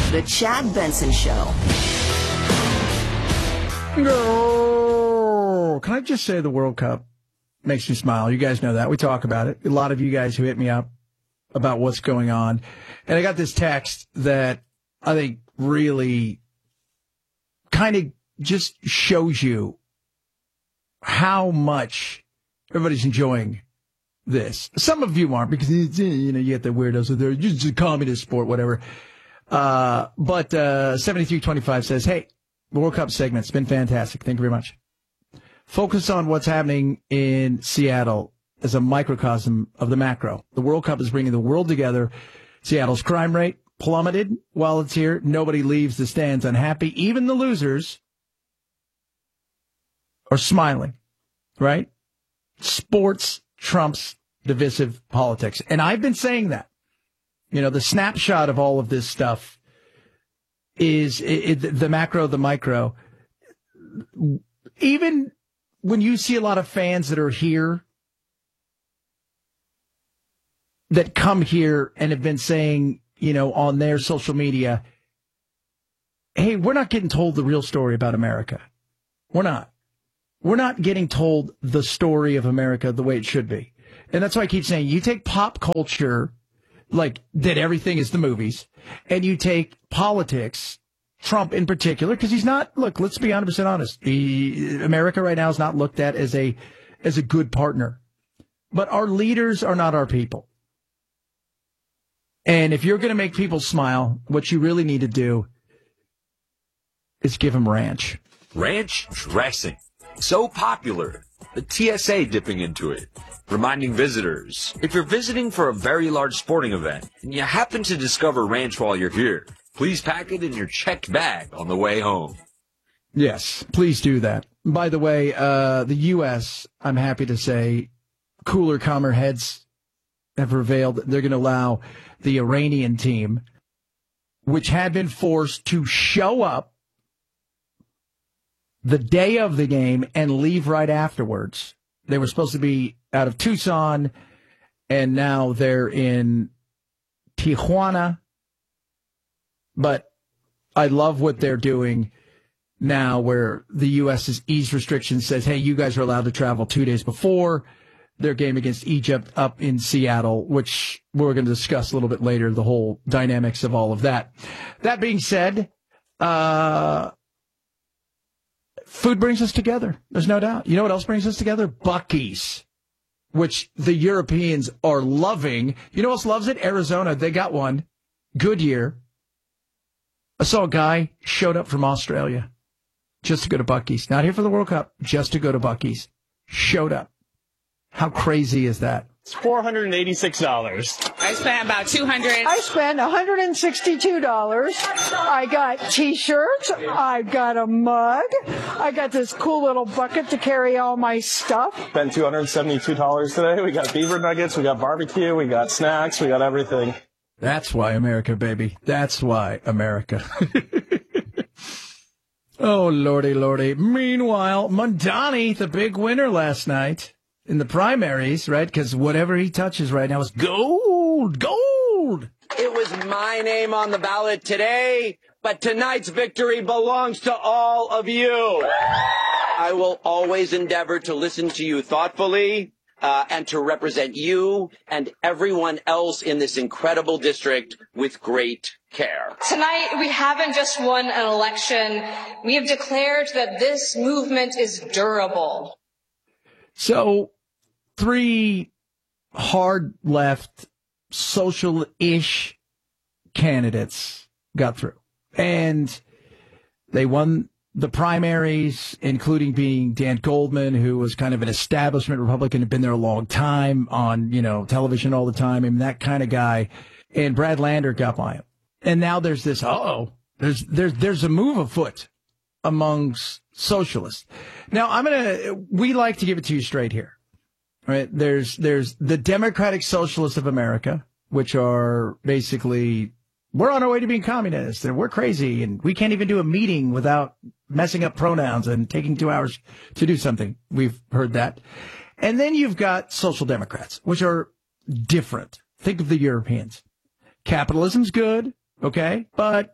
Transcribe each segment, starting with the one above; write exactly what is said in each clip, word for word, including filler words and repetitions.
The Chad Benson Show. No. Can I just say the World Cup makes me smile? You guys know that. We talk about it. A lot of you guys who hit me up about what's going on. And I got this text that I think really kind of just shows you how much everybody's enjoying this. Some of you aren't because, you know, you get the weirdos with their just a communist sport, whatever. Uh, but uh, seventy-three twenty-five says, hey, the World Cup segment's been fantastic. Thank you very much. Focus on what's happening in Seattle as a microcosm of the macro. The World Cup is bringing the world together. Seattle's crime rate plummeted while it's here. Nobody leaves the stands unhappy. Even the losers are smiling, right? Sports trumps divisive politics. And I've been saying that. You know, the snapshot of all of this stuff is it, it, the macro, the micro. Even when you see a lot of fans that are here, that come here and have been saying, you know, on their social media, hey, we're not getting told the real story about America. We're not. We're not getting told the story of America the way it should be. And that's why I keep saying, you take pop culture, like that everything is the movies, and you take politics, Trump in particular, because he's not, look, let's be one hundred percent honest. He, America right now is not looked at as a as a good partner. But our leaders are not our people. And if you're going to make people smile, what you really need to do is give them ranch. Ranch dressing. So popular. The T S A dipping into it. Reminding visitors, if you're visiting for a very large sporting event and you happen to discover ranch while you're here, please pack it in your checked bag on the way home. Yes, please do that. By the way, uh, the U S, I'm happy to say, cooler, calmer heads have revealed that they're going to allow the Iranian team, which had been forced to show up the day of the game and leave right afterwards. They were supposed to be out of Tucson, and now they're in Tijuana. But I love what they're doing now, where the U S has eased restrictions, says, hey, you guys are allowed to travel two days before their game against Egypt up in Seattle, which we're going to discuss a little bit later, the whole dynamics of all of that. That being said, uh, food brings us together. There's no doubt. You know what else brings us together? Buc-ee's, which the Europeans are loving. You know what else loves it? Arizona. They got one. Goodyear. I saw a guy showed up from Australia just to go to Buc-ee's. Not here for the World Cup, just to go to Buc-ee's. Showed up. How crazy is that? It's four hundred eighty-six dollars. I spent about two hundred dollars. I spent one hundred sixty-two dollars. I got T-shirts. I got a mug. I got this cool little bucket to carry all my stuff. Spent two hundred seventy-two dollars today. We got beaver nuggets. We got barbecue. We got snacks. We got everything. That's why America, baby. That's why America. Oh, lordy, lordy. Meanwhile, Mondani, the big winner last night in the primaries, right? Because whatever he touches right now is gold, gold. It was my name on the ballot today, but tonight's victory belongs to all of you. I will always endeavor to listen to you thoughtfully uh, and to represent you and everyone else in this incredible district with great care. Tonight, we haven't just won an election. We have declared that this movement is durable. So, three hard left, social-ish candidates got through. And they won the primaries, including being Dan Goldman, who was kind of an establishment Republican, had been there a long time on, you know, television all the time. I mean, that kind of guy. And Brad Lander got by him. And now there's this, uh-oh, there's, there's, there's a move afoot amongst socialists. Now, I'm going to, we like to give it to you straight here. Right? There's, there's the Democratic Socialists of America, which are basically, we're on our way to being communists and we're crazy and we can't even do a meeting without messing up pronouns and taking two hours to do something. We've heard that. And then you've got social democrats, which are different. Think of the Europeans. Capitalism's good, okay, but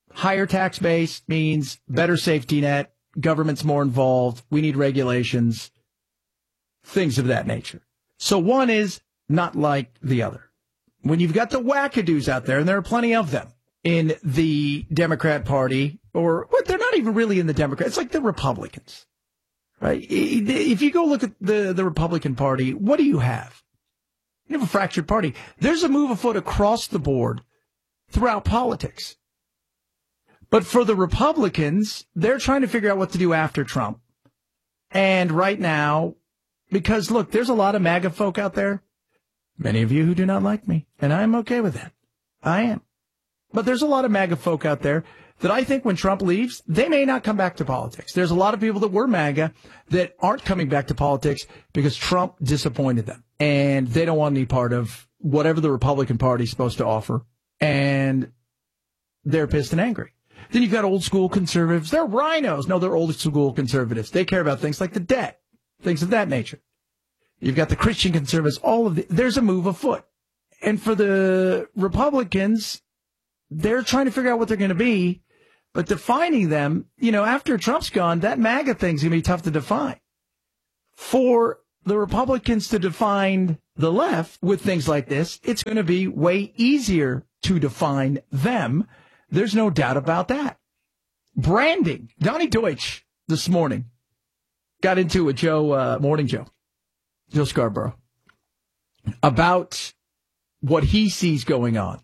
Higher tax base means better safety net, government's more involved, we need regulations, things of that nature. So one is not like the other. When you've got the wackadoos out there, and there are plenty of them in the Democrat Party, or well, they're not even really in the Democrat, it's like the Republicans, right? If you go look at the, the Republican Party, what do you have? You have a fractured party. There's a move afoot across the board throughout politics. But for the Republicans, they're trying to figure out what to do after Trump. And right now, because look, there's a lot of MAGA folk out there, many of you who do not like me, and I'm okay with that. I am. But there's a lot of MAGA folk out there that I think when Trump leaves, they may not come back to politics. There's a lot of people that were MAGA that aren't coming back to politics because Trump disappointed them. And they don't want any part of whatever the Republican Party is supposed to offer. And they're pissed and angry. Then you've got old school conservatives. They're rhinos. No, they're old school conservatives. They care about things like the debt, things of that nature. You've got the Christian conservatives, all of the, there's a move afoot. And for the Republicans, they're trying to figure out what they're going to be, but defining them, you know, after Trump's gone, that MAGA thing's going to be tough to define. For the Republicans to define the left with things like this, it's going to be way easier to define them. There's no doubt about that. Branding. Donnie Deutsch this morning got into it with Joe, uh, Morning Joe, Joe Scarborough, about what he sees going on.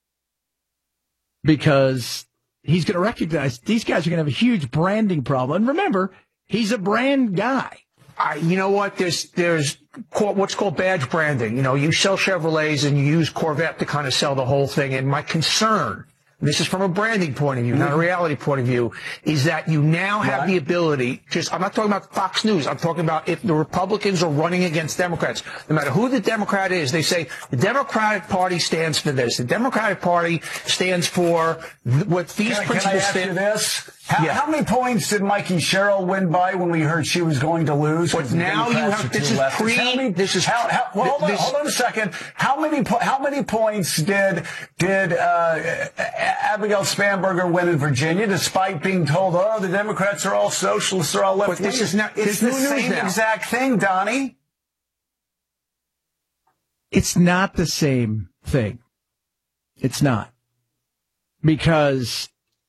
Because he's going to recognize these guys are going to have a huge branding problem. And remember, he's a brand guy. I, you know what? There's there's what's called badge branding. You know, you sell Chevrolets and you use Corvette to kind of sell the whole thing. And my concern, this is from a branding point of view, not a reality point of view, is that you now have right. the ability, just, I'm not talking about Fox News, I'm talking about if the Republicans are running against Democrats. No matter who the Democrat is, they say the Democratic Party stands for this. The Democratic Party stands for th- what these can, principles can I ask stand you this? How, yeah. how many points did Mikey Sherrill win by when we heard she was going to lose? But now you have, this is pre, how many, this is, how, how, well, hold on, this, hold on a second. How many, how many points did, did, uh, Abigail Spanberger win in Virginia, despite being told, oh, the Democrats are all socialists, they're all left. But this is not, it's the same exact thing, Donnie. It's not the same thing. It's not. Because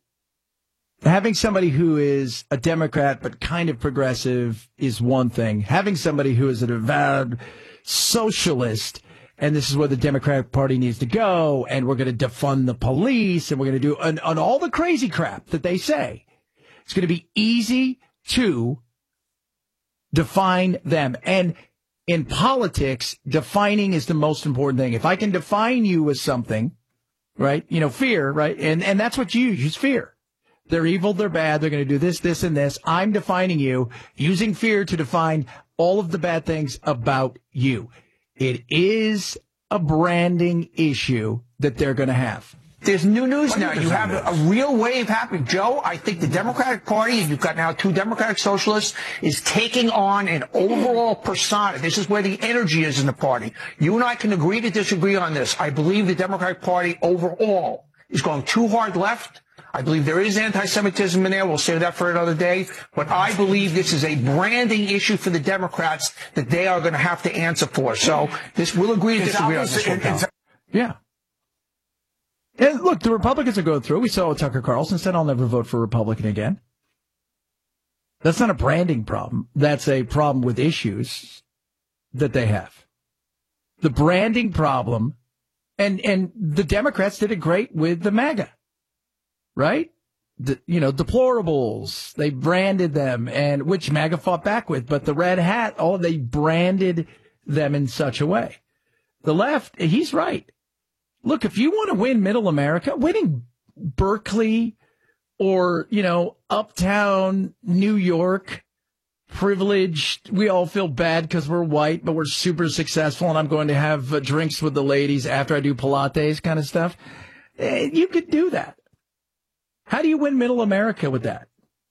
having somebody who is a Democrat but kind of progressive is one thing. Having somebody who is an avowed socialist, and this is where the Democratic Party needs to go, and we're going to defund the police, and we're going to do on, on all the crazy crap that they say, it's going to be easy to define them. And in politics, defining is the most important thing. If I can define you as something, right, you know, fear, right, and, and that's what you use, use fear. They're evil, they're bad, they're going to do this, this, and this. I'm defining you, using fear to define all of the bad things about you. It is a branding issue that they're going to have. There's new news now. You have a, a real wave happening. Joe, I think the Democratic Party, you've got now two Democratic socialists, is taking on an overall persona. This is where the energy is in the party. You and I can agree to disagree on this. I believe the Democratic Party overall is going too hard left. I believe there is anti-Semitism in there. We'll save that for another day. But I believe this is a branding issue for the Democrats that they are going to have to answer for. So this we'll agree to disagree on this one. Yeah. And look, the Republicans are going through. We saw what Tucker Carlson said, I'll never vote for a Republican again. That's not a branding problem. That's a problem with issues that they have. The branding problem, and, and the Democrats did it great with the MAGA. Right? The, you know, deplorables, they branded them, and which MAGA fought back with, but the red hat, oh, they branded them in such a way. The left, he's right. Look, if you want to win middle America, winning Berkeley or, you know, uptown New York, privileged, we all feel bad because we're white, but we're super successful, and I'm going to have uh, drinks with the ladies after I do Pilates kind of stuff. Eh, you could do that. How do you win middle America with that?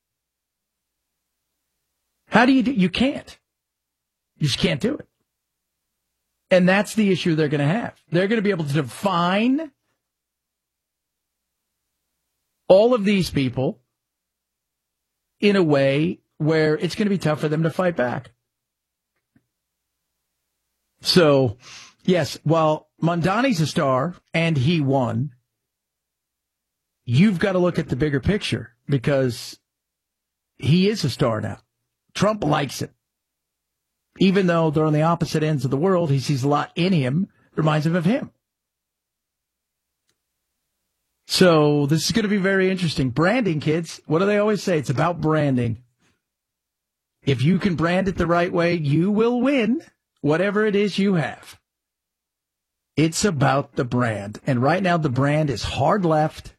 How do you do? You can't. You just can't do it. And that's the issue they're going to have. They're going to be able to define all of these people in a way where it's going to be tough for them to fight back. So, yes, while Mondani's a star and he won, you've got to look at the bigger picture because he is a star now. Trump likes it. Even though they're on the opposite ends of the world, he sees a lot in him that reminds him of him. So this is going to be very interesting. Branding, kids. What do they always say? It's about branding. If you can brand it the right way, you will win whatever it is you have. It's about the brand. And right now the brand is hard left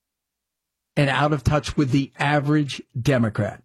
and out of touch with the average Democrat.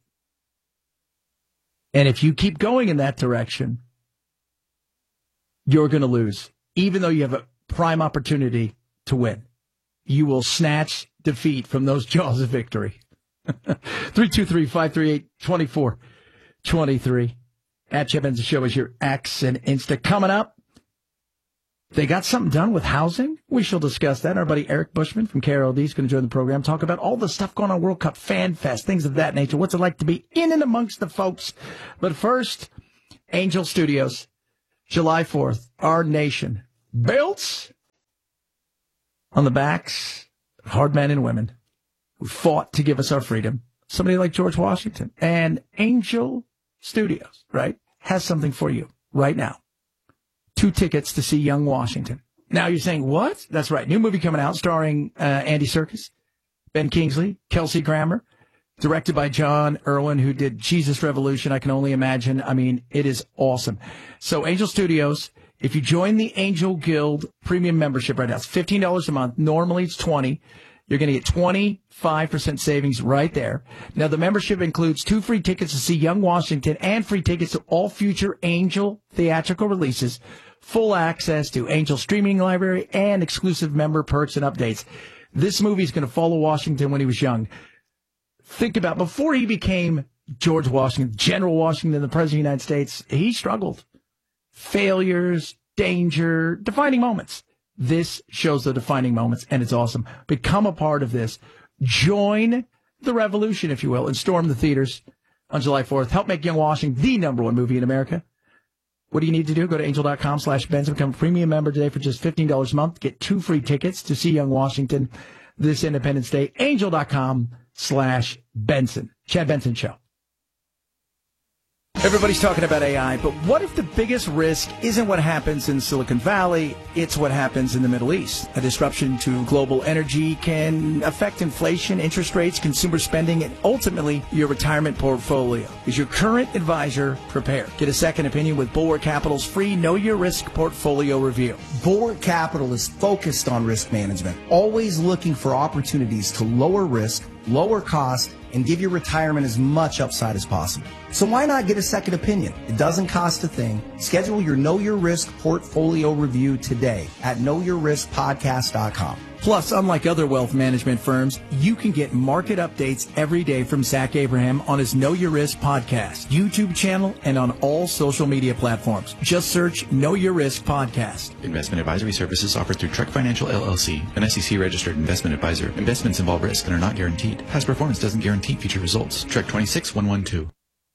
And if you keep going in that direction, you're going to lose. Even though you have a prime opportunity to win, you will snatch defeat from those jaws of victory. three two three, five three eight, two four two three. At Chad Benson Show is your X and Insta. Coming up, they got something done with housing. We shall discuss that. Our buddy Eric Bushman from K R L D is going to join the program, talk about all the stuff going on World Cup Fan Fest, things of that nature. What's it like to be in and amongst the folks? But first, Angel Studios, July fourth, our nation built on the backs of hard men and women who fought to give us our freedom. Somebody like George Washington. And Angel Studios, right, has something for you right now. Two tickets to see Young Washington. Now you're saying, what? That's right. New movie coming out starring uh, Andy Serkis, Ben Kingsley, Kelsey Grammer, directed by John Irwin, who did Jesus Revolution. I can only imagine. I mean, it is awesome. So Angel Studios, if you join the Angel Guild premium membership right now, it's fifteen dollars a month. Normally it's twenty dollars. You're going to get twenty-five percent savings right there. Now, the membership includes two free tickets to see Young Washington and free tickets to all future Angel theatrical releases, full access to Angel streaming library, and exclusive member perks and updates. This movie is going to follow Washington when he was young. Think about, before he became George Washington, General Washington, the President of the United States, he struggled. Failures, danger, defining moments. This shows the defining moments, and it's awesome. Become a part of this. Join the revolution, if you will, and storm the theaters on July fourth. Help make Young Washington the number one movie in America. What do you need to do? Go to angel.com slash Benson. Become a premium member today for just fifteen dollars a month. Get two free tickets to see Young Washington this Independence Day. Angel.com slash Benson. Chad Benson Show. Everybody's talking about A I, but what if the biggest risk isn't what happens in Silicon Valley, it's what happens in the Middle East? A disruption to global energy can affect inflation, interest rates, consumer spending, and ultimately your retirement portfolio. Is your current advisor prepared? Get a second opinion with Bulwark Capital's free Know Your Risk portfolio review. Bulwark Capital is focused on risk management, always looking for opportunities to lower risk, lower cost, and give your retirement as much upside as possible. So why not get a second opinion? It doesn't cost a thing. Schedule your Know Your Risk portfolio review today at know your risk podcast dot com. Plus, unlike other wealth management firms, you can get market updates every day from Zach Abraham on his Know Your Risk podcast, YouTube channel, and on all social media platforms. Just search Know Your Risk Podcast. Investment advisory services offered through Trek Financial L L C, an S E C-registered investment advisor. Investments involve risk and are not guaranteed. Past performance doesn't guarantee future results. Trek twenty-six one one two.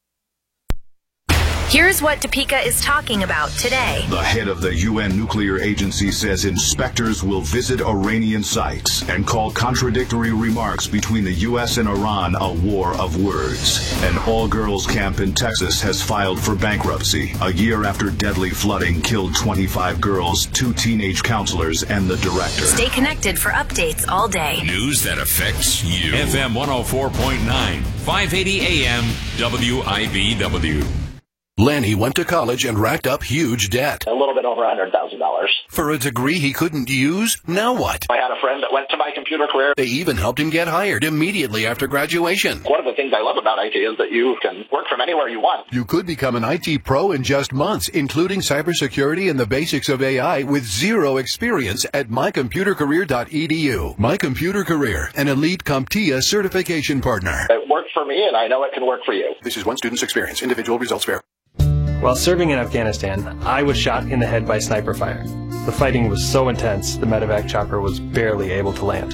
Here's what Topeka is talking about today. The head of the U N nuclear agency says inspectors will visit Iranian sites and call contradictory remarks between the U S and Iran a war of words. An all-girls camp in Texas has filed for bankruptcy a year after deadly flooding killed twenty-five girls, two teenage counselors, and the director. Stay connected for updates all day. News that affects you. F M one oh four point nine, five eighty A M, W I B W. Lanny went to college and racked up huge debt. A little bit over one hundred thousand dollars. For a degree he couldn't use? Now what? I had a friend that went to my computer career. They even helped him get hired immediately after graduation. One of the things I love about I T is that you can work from anywhere you want. You could become an I T pro in just months, including cybersecurity and the basics of A I with zero experience at my computer career dot e d u. My Computer Career, an elite CompTIA certification partner. It worked for me, and I know it can work for you. This is one student's experience. Individual results vary. While serving in Afghanistan, I was shot in the head by sniper fire. The fighting was so intense, the medevac chopper was barely able to land.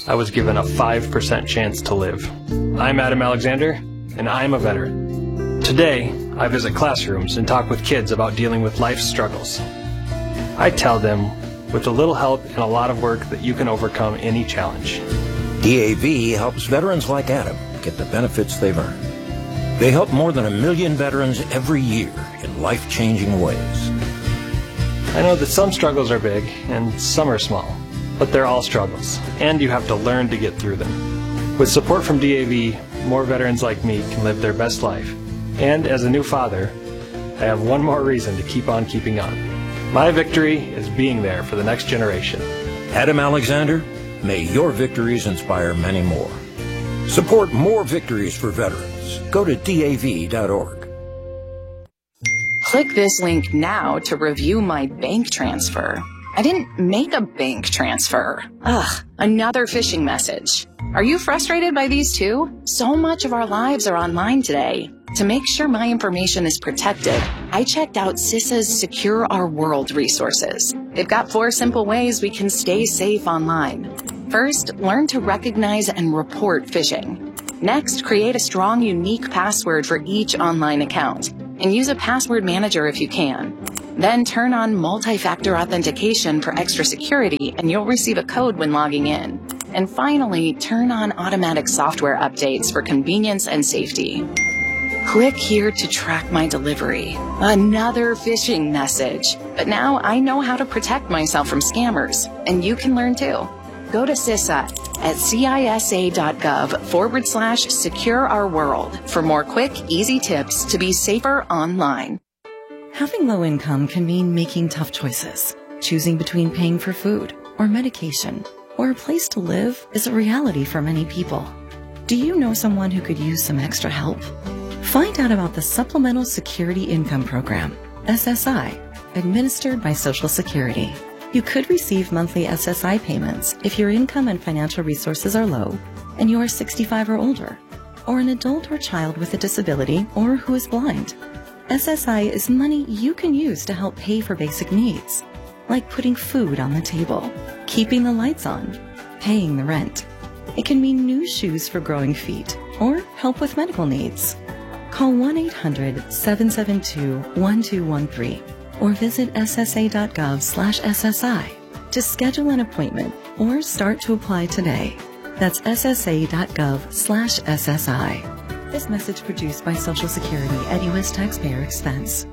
I was given a five percent chance to live. I'm Adam Alexander, and I'm a veteran. Today, I visit classrooms and talk with kids about dealing with life's struggles. I tell them, with a little help and a lot of work, that you can overcome any challenge. D A V helps veterans like Adam get the benefits they've earned. They help more than a million veterans every year in life-changing ways. I know that some struggles are big and some are small, but they're all struggles, and you have to learn to get through them. With support from D A V, more veterans like me can live their best life. And as a new father, I have one more reason to keep on keeping on. My victory is being there for the next generation. Adam Alexander, may your victories inspire many more. Support more victories for veterans. Go to D A V dot org. Click this link now to review my bank transfer. I didn't make a bank transfer. Ugh, another phishing message. Are you frustrated by these too? So much of our lives are online today. To make sure my information is protected, I checked out CISA's Secure Our World resources. They've got four simple ways we can stay safe online. First, learn to recognize and report phishing. Next, create a strong, unique password for each online account, and use a password manager if you can. Then turn on multi-factor authentication for extra security, and you'll receive a code when logging in. And finally, turn on automatic software updates for convenience and safety. Click here to track my delivery. Another phishing message. But now I know how to protect myself from scammers, and you can learn too. Go to CISA at cisa.gov forward slash secure our world for more quick, easy tips to be safer online. Having low income can mean making tough choices. Choosing between paying for food or medication or a place to live is a reality for many people. Do you know someone who could use some extra help? Find out about the Supplemental Security Income Program, S S I, administered by Social Security. You could receive monthly S S I payments if your income and financial resources are low and you are sixty-five or older, or an adult or child with a disability or who is blind. S S I is money you can use to help pay for basic needs, like putting food on the table, keeping the lights on, paying the rent. It can mean new shoes for growing feet or help with medical needs. Call one eight hundred seven seven two one two one three or visit ssa.gov slash SSI to schedule an appointment or start to apply today. That's ssa.gov slash SSI. This message produced by Social Security at U S taxpayer expense.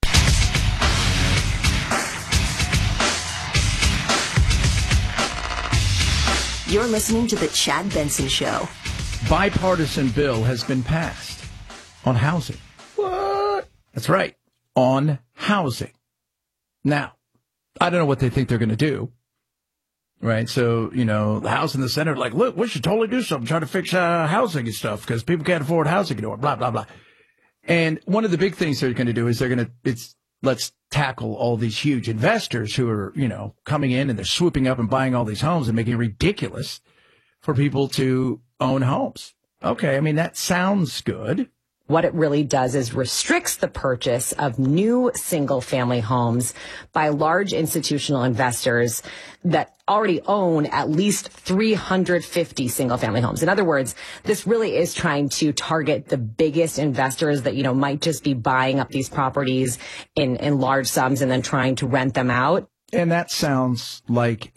You're listening to The Chad Benson Show. Bipartisan bill has been passed on housing. What? That's right, on housing. Now, I don't know what they think they're going to do, right? So, you know, the House and the Senate are like, look, we should totally do something, try to fix uh, housing and stuff because people can't afford housing anymore, blah, blah, blah. And one of the big things they're going to do is they're going to, it's, let's tackle all these huge investors who are, you know, coming in and they're swooping up and buying all these homes and making it ridiculous for people to own homes. Okay, I mean, that sounds good. What it really does is restricts the purchase of new single-family homes by large institutional investors that already own at least three hundred fifty single-family homes. In other words, this really is trying to target the biggest investors that, you know, might just be buying up these properties in, in large sums and then trying to rent them out. And that sounds like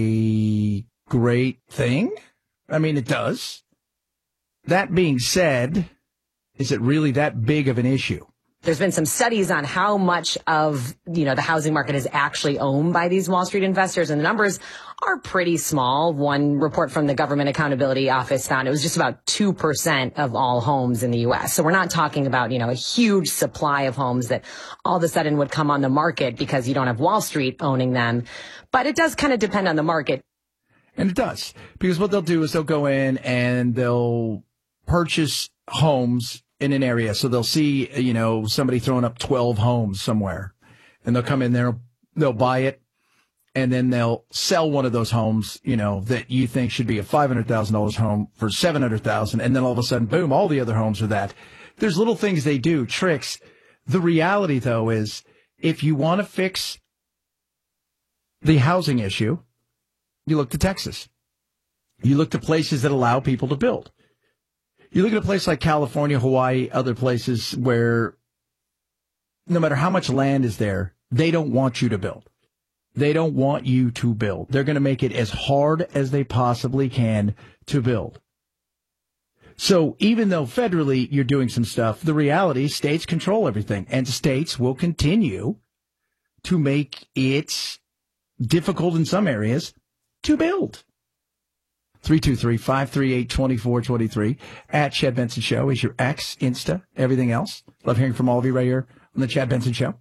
a great thing. I mean, it does. That being said, is it really that big of an issue? There's been some studies on how much of, you know, the housing market is actually owned by these Wall Street investors, and the numbers are pretty small. One report from the Government Accountability Office found it was just about two percent of all homes in the U S. So we're not talking about, you know, a huge supply of homes that all of a sudden would come on the market because you don't have Wall Street owning them. But it does kind of depend on the market. And it does, because what they'll do is they'll go in and they'll purchase homes in an area. So they'll see, you know, somebody throwing up twelve homes somewhere, and they'll come in there, they'll buy it, and then they'll sell one of those homes, you know, that you think should be a five hundred thousand dollars home for seven hundred thousand dollars. And then all of a sudden, boom, all the other homes are that. There's little things they do, tricks. The reality, though, is if you want to fix the housing issue, you look to Texas. You look to places that allow people to build. You look at a place like California, Hawaii, other places where no matter how much land is there, they don't want you to build. They don't want you to build. They're going to make it as hard as they possibly can to build. So even though federally you're doing some stuff, the reality is states control everything, and states will continue to make it difficult in some areas to build. three two three, five three eight, two four two three at Chad Benson Show is your X, Insta, everything else. Love hearing from all of you right here on the Chad Benson Show.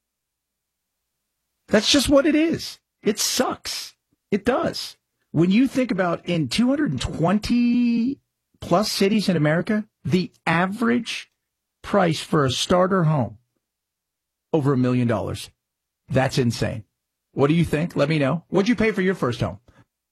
That's just what it is. It sucks. It does. When you think about in two hundred twenty plus cities in America, the average price for a starter home, over a million dollars. That's insane. What do you think? Let me know. What'd you pay for your first home?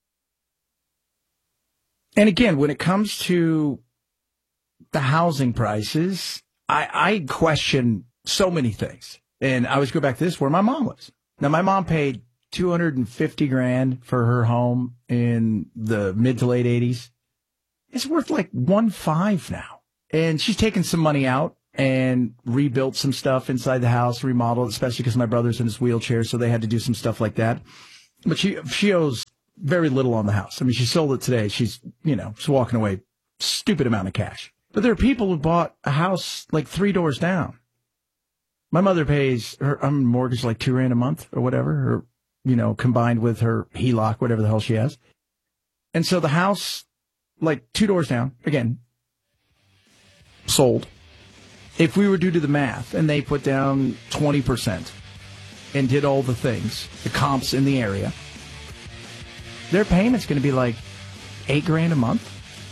And again, when it comes to the housing prices, I, I question so many things. And I always go back to this, where my mom lives. Now, my mom paid two hundred fifty grand for her home in the mid to late eighties. It's worth like one five now. And she's taken some money out and rebuilt some stuff inside the house, remodeled, especially because my brother's in his wheelchair, so they had to do some stuff like that. But she she owes very little on the house. I mean, she sold it today. She's, you know, she's walking away stupid amount of cash. But there are people who bought a house like three doors down. My mother pays her um, mortgage like two rand a month or whatever, or, you know, combined with her H E L O C, whatever the hell she has. And so the house, like two doors down, again, sold. If we were to do the math and they put down twenty percent and did all the things, the comps in the area, their payment's going to be like eight grand a month.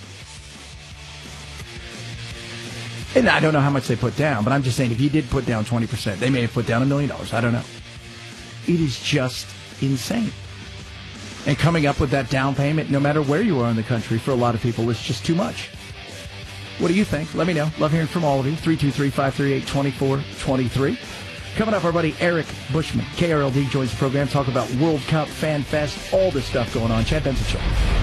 And I don't know how much they put down, but I'm just saying if you did put down twenty percent, they may have put down a million dollars. I don't know. It is just insane. And coming up with that down payment, no matter where you are in the country, for a lot of people, it's just too much. What do you think? Let me know. Love hearing from all of you. three two three, five three eight, two four two three. Coming up, our buddy Eric Bushman, K R L D, joins the program. Talk about World Cup, Fan Fest, all this stuff going on. Chad Benson Show.